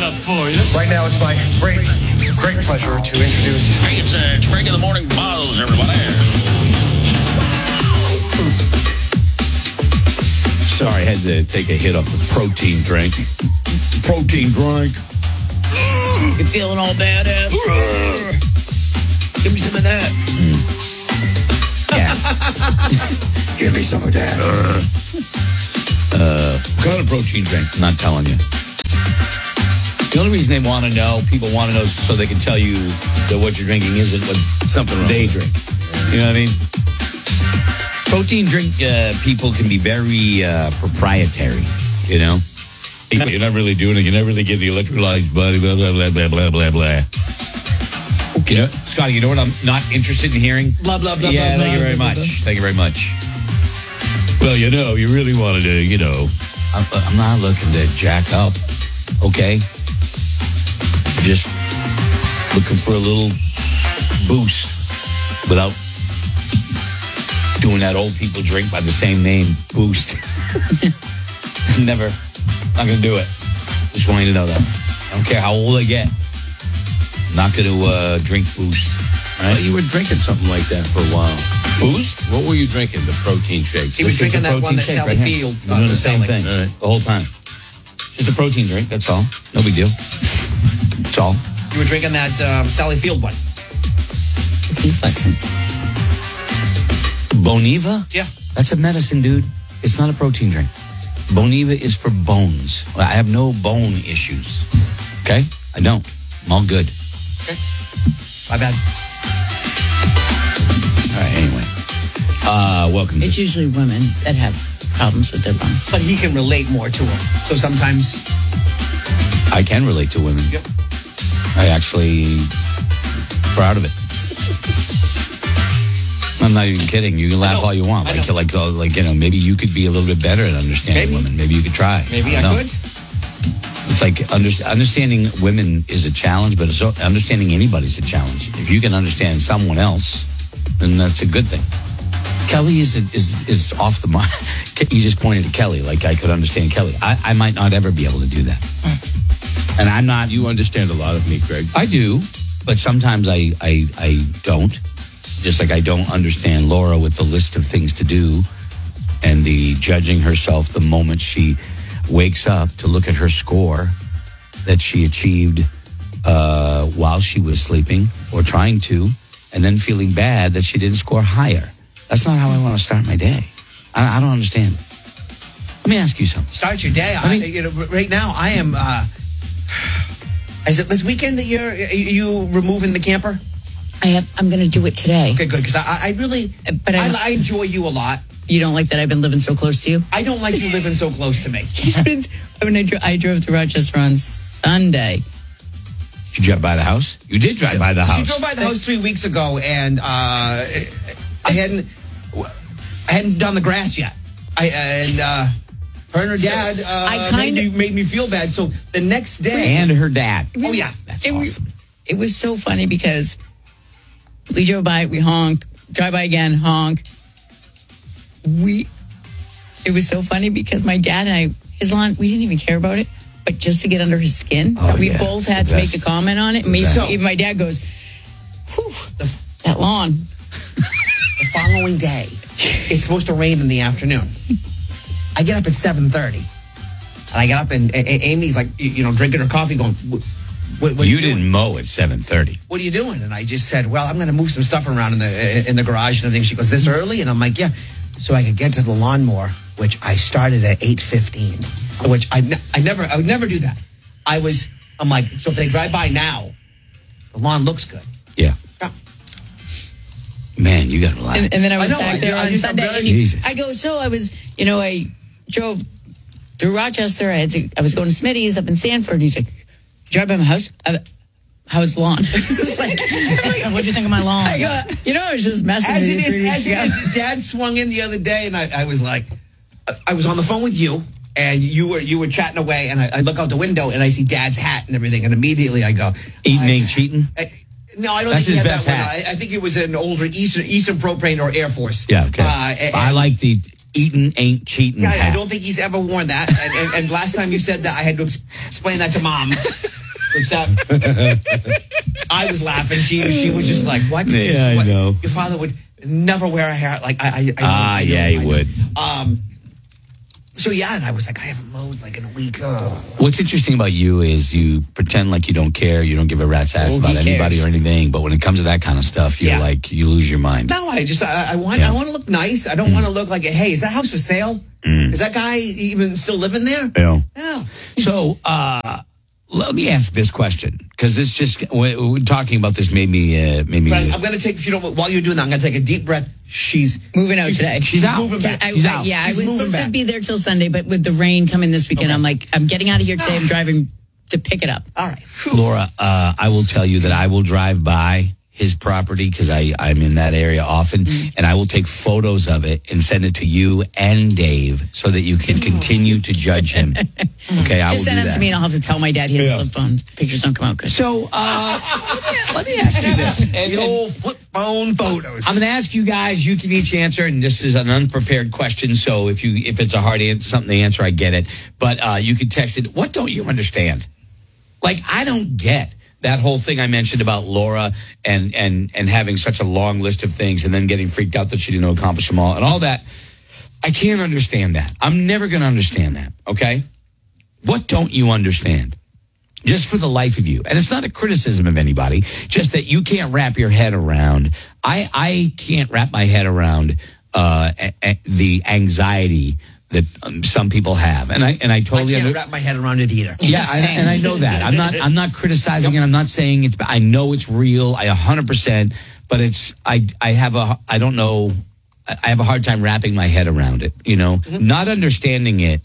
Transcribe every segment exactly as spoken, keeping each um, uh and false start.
up for you. Right now, it's my great, great pleasure to introduce... Hey, it's uh, Greg in the Morning Buzz, everybody. Sorry, I had to take a hit off the protein drink. Protein drink. You feeling all badass? Give me some of that. Mm. Yeah. Give me some of that. Uh, what kind of protein drink? I'm not telling you. The only reason they want to know, people want to know so they can tell you that what you're drinking isn't what something they drink. You know what I mean? Protein drink uh, people can be very uh, proprietary, you know? You're not really doing it. You never really get the electrolytes, blah, blah, blah, blah, blah, blah, blah, blah. Okay. You know, Scotty, you know what I'm not interested in hearing? Blah, blah, blah, yeah, blah, thank you very blah, much. blah, blah. Thank you very much. Well, you know, you really wanted to, you know, I'm, I'm not looking to jack up, okay? Just looking for a little boost without doing that old people drink by the same name, Boost. Never. Not going to do it. Just want you to know that. I don't care how old I get. I'm not going to uh, drink Boost. Right? Well, you were drinking something like that for a while. Boost? What were you drinking? The protein shakes? He was This is drinking a that one protein that shake Sally right Field here. uh, We're doing the was same selling. thing All right. the whole time. Just a protein drink, that's all. No big deal. That's all. You were drinking that um, Sally Field one. He wasn't. Boniva? Yeah. That's a medicine, dude. It's not a protein drink. Boniva is for bones. I have no bone issues. Okay? I don't. I'm all good. Okay. My bad. All right, anyway. Uh, welcome It's to... usually women that have problems with their bones. But he can relate more to them. So sometimes... I can relate to women. Yep. I actually proud of it. I'm not even kidding. You can laugh all you want. I Like, know. like, uh, like, you know, maybe you could be a little bit better at understanding Maybe. women. Maybe you could try. Maybe I, don't know. could. It's like under, understanding women is a challenge, but it's, understanding anybody's a challenge. If you can understand someone else, then that's a good thing. Kelly is is is off the mark. You just pointed to Kelly, like I could understand Kelly. I, I might not ever be able to do that. And I'm not. You understand a lot of me, Greg. I do, but sometimes I, I I don't. Just like I don't understand Laura with the list of things to do and the judging herself the moment she wakes up to look at her score that she achieved uh, while she was sleeping or trying to, and then feeling bad that she didn't score higher. That's not how I want to start my day. I, I don't understand. Let me ask you something. Start your day. I, you know, right now, I am... Uh, is it this weekend that you're you removing the camper? I have. I'm going to do it today. Okay, good, because I, I really... But I, I'm- I enjoy you a lot. You don't like that I've been living so close to you? I don't like you living so close to me. He's been. When I, dro- I drove to Rochester on Sunday. Did you drive by the house? You did drive by the house. She drove by the house three weeks ago, and uh, I hadn't, I hadn't done the grass yet. I and uh, her and her dad uh, I made kinda- me made me feel bad. So the next day, And her dad. oh yeah, That's It awesome. was. It was so funny because we drove by, we honk, drive by again, honk. We. It was so funny because my dad and I, his lawn, we didn't even care about it, but just to get under his skin, Oh, we yeah, both it's had the to make best. a comment on it. Me, best. even my dad goes, "Whew, that lawn." the following day, it's supposed to rain in the afternoon. I get up at seven thirty, and I get up and a- A- Amy's like, you you know, drinking her coffee, going, "What, what, what are You you doing? didn't mow at seven thirty. What are you doing?" And I just said, well, I'm going to move some stuff around in the in the garage and everything. She goes, this early? And I'm like, yeah. So I could get to the lawnmower, which I started at eight fifteen, which I, ne- I never, I would never do that. I was, I'm like, so if they drive by now, the lawn looks good. Yeah. Yeah. Man, you got to relax. And, and then I was I know, back I- there I on used to Sunday. very- And he, Jesus. I go, so I was, you know, I drove through Rochester. I had to, I was going to Smitty's up in Sanford. He's like, drive by my house. I, how's the lawn? It's like, What'd you think of my lawn? I go, you know, I was just messing As with it you three is, weeks as it ago. is, Dad swung in the other day, and I, I was like, I was on the phone with you, and you were you were chatting away, and I, I look out the window, and I see Dad's hat and everything, and immediately I go, Eating I- ain't cheating? I, no, I don't That's think he his had best that one. hat. I, I think it was an older Eastern Eastern Propane or Air Force. Yeah, okay. Uh, and- I like the eating ain't cheating. Yeah, I hat. don't think he's ever worn that. And, and, and last time you said that, I had to ex- explain that to Mom. Which that, I was laughing. She she was just like, "What? Yeah, I what? know. Your father would never wear a hair like I." I, I Ah, I yeah, I he would. Um. So yeah, and I was like, I haven't mowed like in a week. Oh. What's interesting about you is you pretend like you don't care, you don't give a rat's ass Oh, about he anybody cares. or anything, but when it comes to that kind of stuff, you're Yeah. like, you lose your mind. No, I just I, I want Yeah. I want to look nice. I don't want to look like, hey, is that house for sale? Is that guy even still living there? Yeah. Yeah. So, uh, let me ask this question, because it's just, we're, we're talking about this made me, uh, made me, But I'm going to take, if you don't, while you're doing that, I'm going to take a deep breath. She's Moving out she's, today. she's out. moving back. I, She's I- out. yeah, She's I was moving supposed to back. be there till Sunday, but with the rain coming this weekend, Okay. I'm like, I'm getting out of here today. I'm driving to pick it up. All right. Whew. Laura, uh, I will tell you that I will drive by his property because I I'm in that area often, Mm-hmm. and I will take photos of it and send it to you and Dave so that you can continue to judge him. Okay, I Just will send do them that. to me and I'll have to tell my dad he has a flip phone. Pictures don't come out good. So, uh, let me ask you this. And- The old flip phone photos. I'm going to ask you guys. You can each answer, and this is an unprepared question. So if you if it's a hard answer, something to answer, I get it. But uh, you can text it. What don't you understand? Like, I don't get that whole thing I mentioned about Laura and and and having such a long list of things, and then getting freaked out that she didn't accomplish them all, and all that. I can't understand that. I'm never going to understand that. Okay, what don't you understand? Just for the life of you. And it's not a criticism of anybody, just that you can't wrap your head around. I, I can't wrap my head around uh, a, a, the anxiety that um, some people have. And I and I I totally can't under- wrap my head around it either. yeah, I, and I know that. I'm not. I'm not criticizing it. I'm not saying it's. I know it's real. I one hundred percent. But it's. I. I have a. I don't know. I have a hard time wrapping my head around it. You know, Mm-hmm. not understanding it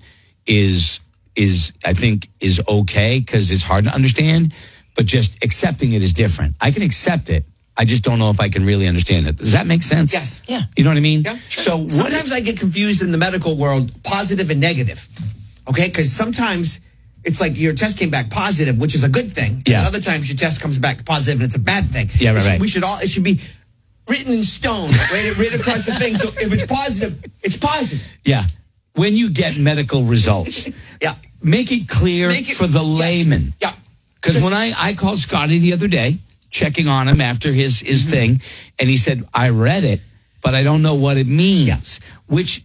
is is I think is okay because it's hard to understand. But just accepting it is different. I can accept it. I just don't know if I can really understand it. Does that make sense? Yes. Yeah. You know what I mean? Yeah, sure. So what? Sometimes I get confused in the medical world, positive and negative. Okay, because sometimes it's like your test came back positive, which is a good thing. Yeah. And other times your test comes back positive and it's a bad thing. Yeah, right, It should- right. We should all. It should be written in stone, right, right across the thing. So if it's positive, it's positive. Yeah. When you get medical results, Yeah. make it clear Make it- for the yes. layman. Yeah. Because Just- when I, I called Scotty the other day, checking on him after his, his Mm-hmm. thing, and he said, I read it, but I don't know what it means. Yes. Which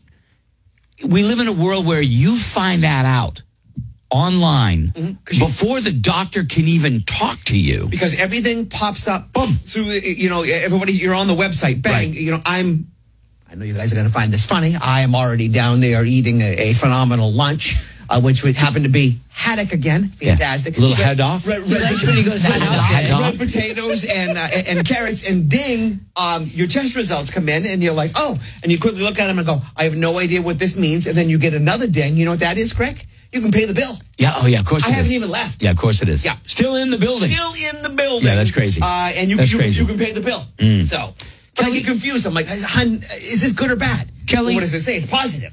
we live in a world where you find that out online Mm-hmm. 'Cause you- before the doctor can even talk to you. Because everything pops up, boom, through, you know, everybody, you're on the website, bang, Right. you know, I'm, I know you guys are going to find this funny. I am already down there eating a, a phenomenal lunch, uh, which would happen to be haddock again. Yeah. Fantastic. A little Red- haddock? Red, He red, likes when he goes red, haddock. Haddock. red potatoes and, uh, and and carrots, and ding, um, your test results come in, and you're like, oh, and you quickly look at them and go, I have no idea what this means, and then you get another ding. You know what that is, Craig? You can pay the bill. Yeah, oh yeah, of course I it haven't is. even left. Yeah, of course it is. Yeah. Still in the building. Still in the building. Yeah, that's crazy. Uh, and you, That's you, crazy. Mm. you can pay the bill. So, but I get confused. I'm like, hun, is this good or bad? Kelly- What does it say? It's positive.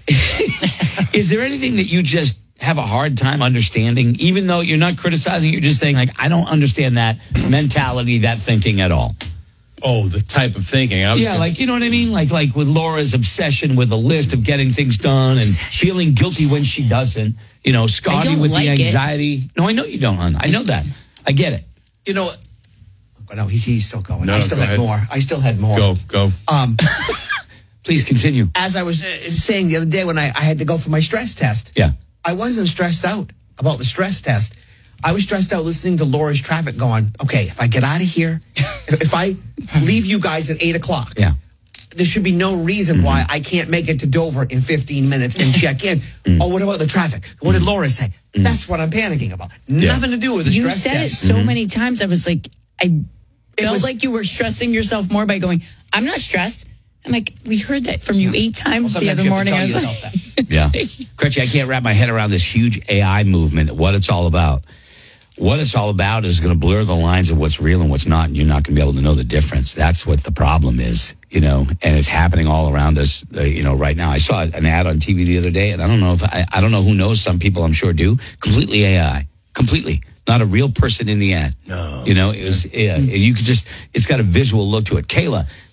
Is there anything that you just have a hard time understanding, even though you're not criticizing, you're just saying, like, I don't understand that mentality, that thinking at all? Oh, the type of thinking. I was Yeah, gonna- like, you know what I mean? Like, like with Laura's obsession with a list of getting things done and feeling guilty when she doesn't. You know, Scotty don't with like the it. anxiety. No, I know you don't, hon. I know that. I get it. You know, oh, no, he's, he's still going. No, I still go had ahead. more. I still had more. Go, go. Um, Please continue. as I was uh, saying the other day when I, I had to go for my stress test, Yeah. I wasn't stressed out about the stress test. I was stressed out listening to Laura's traffic going, okay, if I get out of here, if I leave you guys at eight o'clock, Yeah. there should be no reason why I can't make it to Dover in fifteen minutes and check in. Oh, what about the traffic? What did Laura say? That's what I'm panicking about. Nothing to do with the You stress said test. it so many times. I was like, I felt was- like you were stressing yourself more by going, I'm not stressed. I'm like, we heard that from you eight times the Sometimes other you have morning. to I tell was yourself like, that. Yeah. Gretchen, I can't wrap my head around this huge A I movement, what it's all about. What it's all about is going to blur the lines of what's real and what's not, and you're not going to be able to know the difference. That's what the problem is, you know, and it's happening all around us, uh, you know, right now. I saw an ad on T V the other day, and I don't know if, I, I don't know who knows, some people I'm sure do, completely A I, completely. Not a real person in the ad. No. You know, it was, yeah, you could just, it's got a visual look to it. Kayla,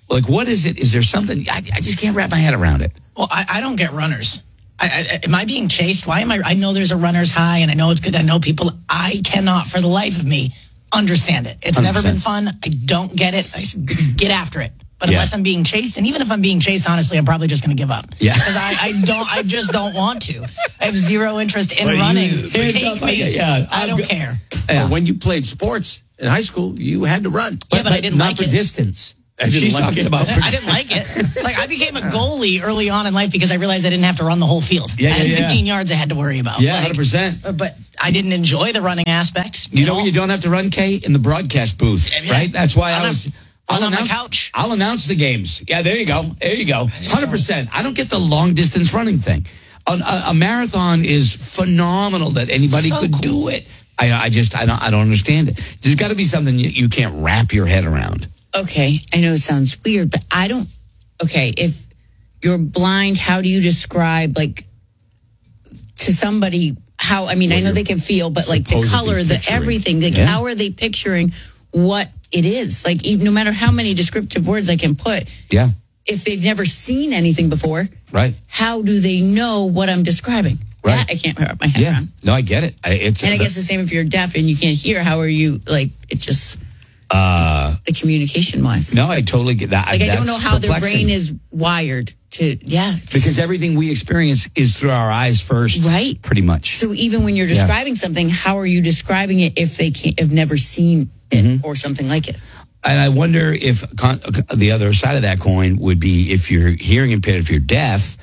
Like, what is it? Is there something? I, I just can't wrap my head around it. Well, I, I don't get runners. I, I, am I being chased? Why am I? I know there's a runner's high, and I know it's good. I know people. I cannot, for the life of me, understand it. It's one hundred percent. never been fun. I don't get it. I s- get after it. But Yeah. unless I'm being chased, and even if I'm being chased, honestly, I'm probably just going to give up. Yeah. Because I, I don't. I just don't want to. I have zero interest in Well, you- running. hands Take up, I me. get- yeah, I I'm don't go- care. Yeah. Well, when you played sports in high school, you had to run. Yeah, but I didn't not like for it. distance. I didn't She's like talking it. about. I didn't like it. Like I became a goalie early on in life because I realized I didn't have to run the whole field. Yeah, I had yeah, yeah. fifteen yards I had to worry about. Yeah, Like, hundred percent. But I didn't enjoy the running aspect. You know, when you don't have to run, Kay, in the broadcast booth, Yeah. right? That's why On I a- was. on I'll my announce, couch. I'll announce the games. Yeah, there you go. There you go. Hundred percent. I don't get the long distance running thing. A, a, a marathon is phenomenal that anybody So could cool. do it. I, I just, I don't, I don't understand it. There's got to be something you, you can't wrap your head around. Okay, I know it sounds weird, but I don't. Okay, if you're blind, how do you describe, like, to somebody how? I mean, Well, I know you're they can feel, but like the supposedly color, the picturing. everything. Like, Yeah. how are they picturing what it is? Like, even, no matter how many descriptive words I can put, Yeah. if they've never seen anything before, Right. how do they know what I'm describing? Right. That I can't wrap my head Yeah. around. No, I get it. I, it's. And I the- guess the same if you're deaf and you can't hear. How are you, like, it's just uh, the communication wise. No, I totally get that. Like, I don't That's know how their perplexing. brain is wired to, yeah. it's- Because everything we experience is through our eyes first. Right. Pretty much. So even when you're describing something, how are you describing it if they can't, have never seen it Mm-hmm. or something like it? And I wonder if con- the other side of that coin would be if you're hearing impaired, if you're deaf,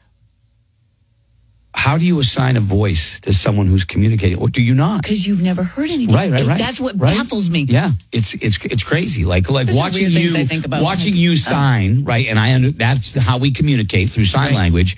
how do you assign a voice to someone who's communicating, or do you not? Because you've never heard anything. Right, right, It- right. That's what Right. baffles me. Yeah, it's it's it's crazy. Like like Those are watching weird things you I think about. watching you sign, right? And I under, that's how we communicate through sign Right. language.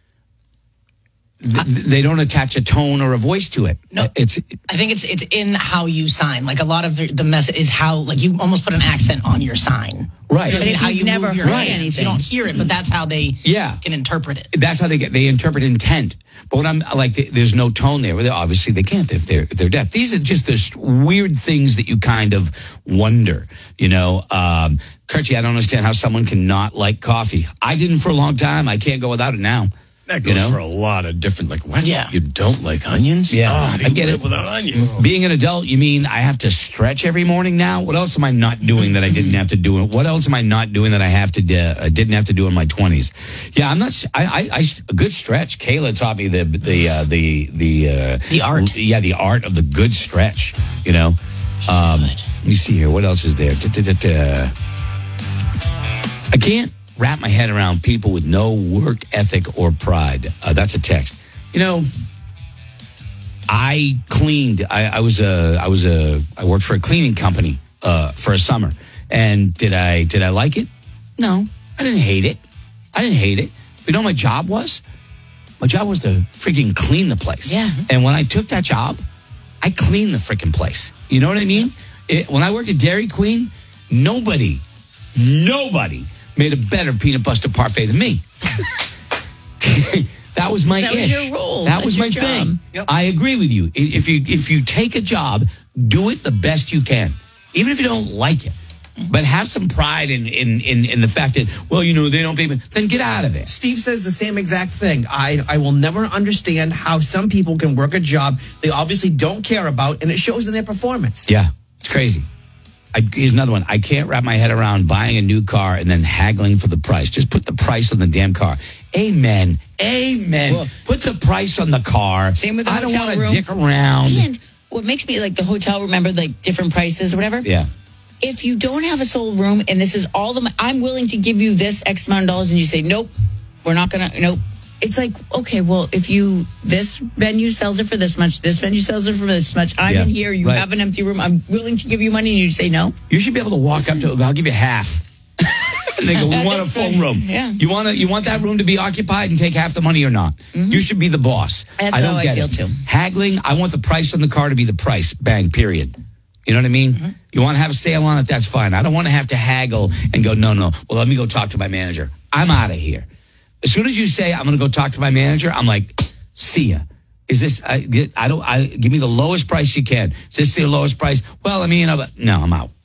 Th- they don't attach a tone or a voice to it. No. It's I think it's it's in how you sign. Like a lot of the, the message is how like you almost put an accent on your sign. right. But if how you've you never move your heard hands. anything. You don't hear it, but that's how they Yeah. can interpret it. That's how they get they interpret intent. But when I'm like, th- there's no tone there. Well, they- obviously, they can't if they're if they're deaf. These are just the s- weird things that you kind of wonder. You know, um, Kirchie, I don't understand how someone can not like coffee. I didn't for a long time. I can't go without it now. That You goes know? for a lot of different, like, what? Yeah. You don't like onions? Yeah, Oh, how do I you get live it. without onions? Being an adult, you mean I have to stretch every morning now? What else am I not doing that I didn't have to do? What else am I not doing that I have to uh, didn't have to do in my twenties? Yeah, I'm not. s- I, I, I a good stretch. Kayla taught me the the uh, the the uh, The art. Yeah, the art of the good stretch. You know. Um, good. let me see here. What else is there? Da, da, da, da. I can't wrap my head around people with no work ethic or pride. Uh, that's a text. You know, I cleaned. I, I was a. I was a. I worked for a cleaning company uh, for a summer. And did I did I like it? No, I didn't hate it. I didn't hate it. You know what my job was? My job was to freaking clean the place. Yeah. And when I took that job, I cleaned the freaking place. You know what I mean? It, when I worked at Dairy Queen, nobody, nobody made a better peanut butter parfait than me. That was my That was ish. your role. That That's was your my job. thing. Yep. I agree with you. I- If you if you take a job, do it the best you can, even if you don't like it. But have some pride in in in, in the fact that, well, you know, they don't pay me. Then get out of it. Steve says the same exact thing. I, I will never understand how some people can work a job they obviously don't care about, and it shows in their performance. Yeah, it's crazy. I, here's another one. I can't wrap my head around buying a new car and then haggling for the price. Just put the price on the damn car. Amen. Amen. Well, put the price on the car. Same with the I don't hotel want to room. dick around. And what makes me like the hotel, remember, like different prices or whatever? Yeah. If you don't have a sole room and this is all the, I'm willing to give you this X amount of dollars and you say, nope, we're not going to, nope. It's like, okay, well, if you, this venue sells it for this much, this venue sells it for this much, I'm Yeah, in here, you right. have an empty room, I'm willing to give you money and you say no. You should be able to walk up to, I'll give you half. And they go, we want a That's full fine. room. Yeah. You want to, you want that room to be occupied and take half the money or not? You should be the boss. That's I don't how I get feel it. too. Haggling, I want the price on the car to be the price. Bang, period. You know what I mean? Mm-hmm. You want to have a sale on it, that's fine. I don't want to have to haggle and go, no, no. Well, let me go talk to my manager. I'm out of here. As soon as you say I'm going to go talk to my manager, I'm like, see ya. Is this? I, I don't. I give me the lowest price you can. Is this the lowest price? Well, I mean, I'm, no, I'm out.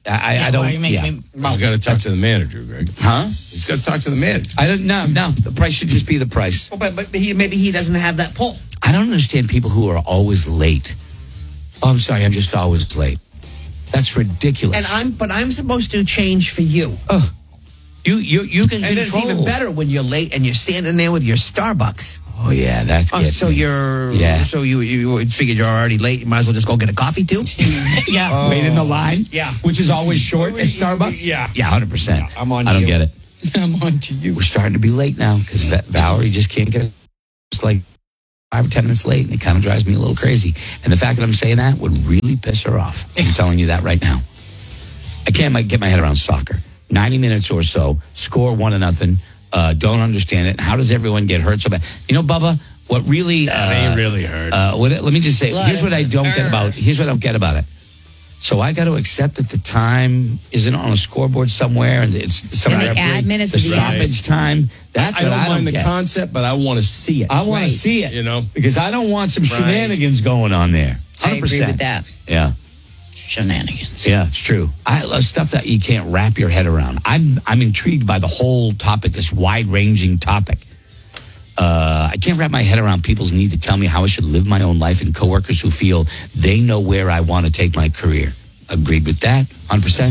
I, Yeah, I don't. why you make yeah. me- He's got to talk to the manager, Greg. Huh? He's got to talk to the manager. I don't. No, no. The price should just be the price. Well, but but he, maybe he doesn't have that pull. I don't understand people who are always late. Oh, I'm sorry. I'm just always late. That's ridiculous. And I'm, but I'm supposed to change for you. Oh, you you you can And then control. it's even better when you're late and you're standing there with your Starbucks. Oh yeah, that's Oh, it. so you're, Yeah. so you you figured you're already late. You might as well just go get a coffee too. Yeah. Wait in the line. Yeah. which is always short at Starbucks. Yeah. yeah, hundred percent. I'm on I don't you. get it. I'm on to you. We're starting to be late now because Valerie just can't get it. It's like five or ten minutes late, and it kind of drives me a little crazy. And the fact that I'm saying that would really piss her off. I'm telling you that right now. I can't like, get my head around soccer. ninety minutes or so, score one to nothing. Uh, don't understand it. How does everyone get hurt so bad? You know, Bubba, what really... Uh, They really hurt. Uh, what, let me just say, Blood. here's what I don't get about, here's what I don't get about it. So I got to accept that the time isn't on a scoreboard somewhere, and it's some And they referee- add minutes the at the end. stoppage time. That's I what don't I mind don't the get. concept, but I want to see it. I want Right. to see it, You know? because I don't want some Right. shenanigans going on there. I one hundred percent. agree with that. Yeah, Shenanigans. yeah, it's true. I love stuff that you can't wrap your head around. I'm I'm intrigued by the whole topic, this wide-ranging topic. Uh, I can't wrap my head around people's need to tell me how I should live my own life, and coworkers who feel they know where I want to take my career. Agreed with that, one hundred percent.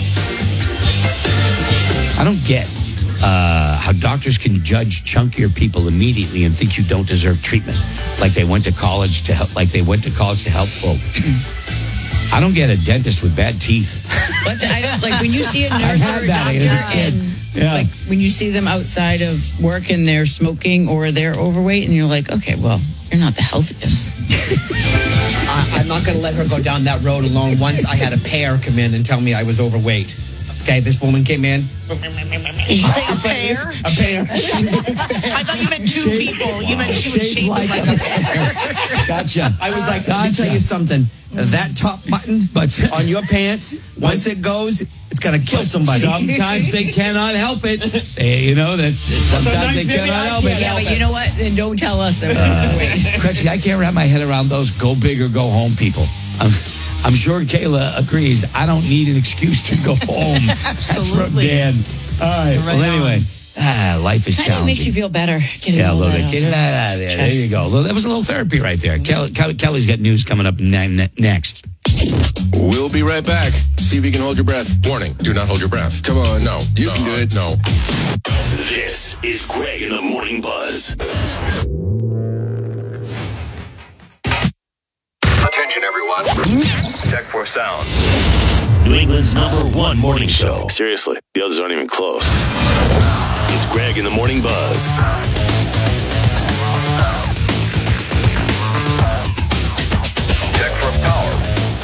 I don't get uh, how doctors can judge chunkier people immediately and think you don't deserve treatment, like they went to college to help, like they went to college to help folk. I don't get a dentist with bad teeth. But I don't like when you see a nurse had or a that as a doctor kid. and Yeah. like when you see them outside of work and they're smoking or they're overweight and you're like, okay, well, you're not the healthiest. I, I'm not going to let her go down that road alone. Once I had a pair come in and tell me I was overweight. Okay, this woman came in. Did you say a pair? A pair. I thought you meant two people. You meant she was shaped like, a pair. Gotcha. I was like, let me tell you something. That top button But on your pants, once it goes, it's going to kill somebody. sometimes they cannot help it. They, you know, that's sometimes Sometimes they maybe cannot I help it. can't. Yeah, but you know what? Then don't tell us that we're overweight. Crutchy, I can't wrap my head around those go big or go home people. I'm, I'm sure Kayla agrees. I don't need an excuse to go home. Absolutely. That's from Dan. All right. Right well, anyway, ah, life is Kind of challenging. makes you feel better. Getting Yeah, a all little that bit. off Get your it out of there. There chest. you go. Well, that was a little therapy right there. Kelly, Kelly, Kelly's got news coming up ne- ne- next. We'll be right back. See if you can hold your breath. Warning, do not hold your breath. Come on. No. You can do it. No. This is Greg in the Morning Buzz. Attention, everyone. Check for sound. New England's number one morning show. Seriously, the others aren't even close. It's Greg in the Morning Buzz. Check for power.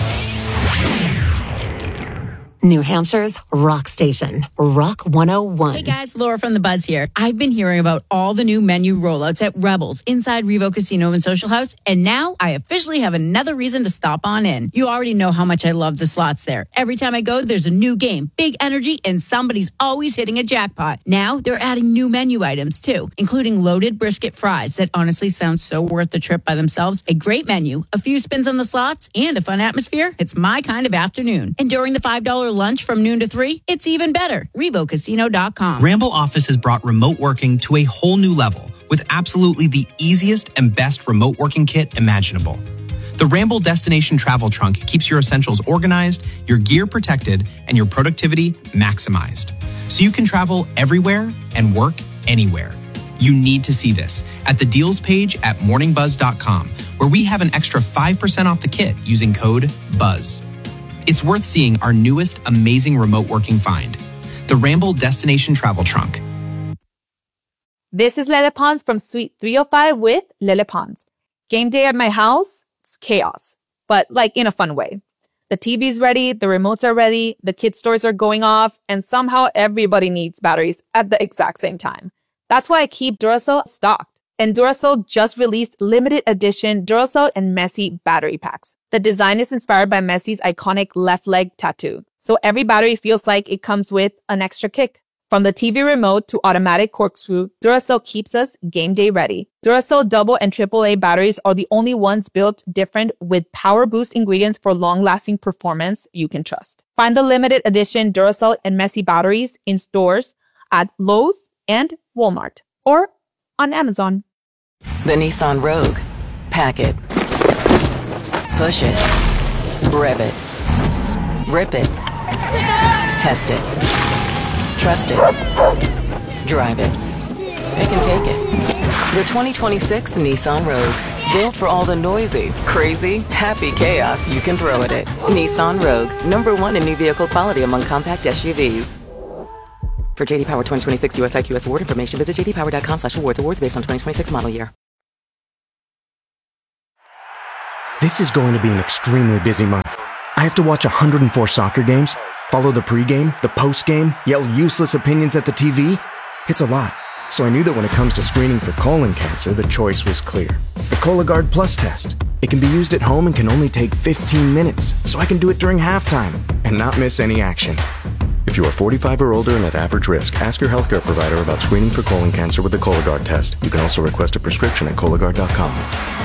New Hampshire's rock station, Rock one oh one. Hey guys, Laura from The Buzz here. I've been hearing about all the new menu rollouts at Rebels inside Revo Casino and Social House, and now I officially have another reason to stop on in. You already know how much I love the slots there. Every time I go, there's a new game, big energy, and somebody's always hitting a jackpot. Now they're adding new menu items too, including loaded brisket fries that honestly sound so worth the trip by themselves. A great menu, a few spins on the slots, and a fun atmosphere. It's my kind of afternoon. And during the five dollars lunch from noon to three, it's even better. Revo Casino dot com. Ramble Office has brought remote working to a whole new level with absolutely the easiest and best remote working kit imaginable. The Ramble Destination Travel Trunk keeps your essentials organized, your gear protected, and your productivity maximized. So you can travel everywhere and work anywhere. You need to see this at the deals page at morning buzz dot com, where we have an extra five percent off the kit using code BUZZ. It's worth seeing our newest amazing remote working find, the Ramble Destination Travel Trunk. This is Lele Pons from Suite three oh five with Lele Pons. Game day at my house, it's chaos, but like in a fun way. The T V's ready, the remotes are ready, the kids' toys are going off, and somehow everybody needs batteries at the exact same time. That's why I keep Duracell stocked. And Duracell just released limited edition Duracell and Messi battery packs. The design is inspired by Messi's iconic left leg tattoo, so every battery feels like it comes with an extra kick. From the T V remote to automatic corkscrew, Duracell keeps us game day ready. Duracell double and triple A batteries are the only ones built different with power boost ingredients for long-lasting performance you can trust. Find the limited edition Duracell and Messi batteries in stores at Lowe's and Walmart or on Amazon. The Nissan Rogue. Pack it. Push it. Rev it. Rip it. Test it. Trust it. Drive it. Pick and take it. The twenty twenty-six Nissan Rogue. Built for all the noisy, crazy, happy chaos you can throw at it. Nissan Rogue. Number one in new vehicle quality among compact S U Vs. For J D Power twenty twenty-six U S I Q S award information, visit j d power dot com slash awards. Awards based on twenty twenty-six model year. This is going to be an extremely busy month. I have to watch one hundred four soccer games, follow the pregame, the postgame, yell useless opinions at the T V. It's a lot. So I knew that when it comes to screening for colon cancer, the choice was clear. The Cologuard Plus test. It can be used at home and can only take fifteen minutes, so I can do it during halftime and not miss any action. If you are forty-five or older and at average risk, ask your healthcare provider about screening for colon cancer with the Cologuard test. You can also request a prescription at Cologuard dot com.